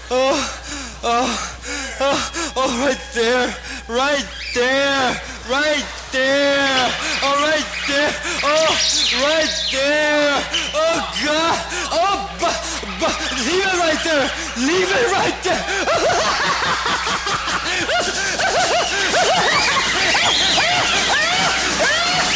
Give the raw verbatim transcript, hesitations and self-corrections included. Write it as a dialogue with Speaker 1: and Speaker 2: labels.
Speaker 1: Oh, oh, oh, oh, right there, right there, right there, oh, right there, oh, right there, oh, God, oh, but, but, leave it right there, leave it right there.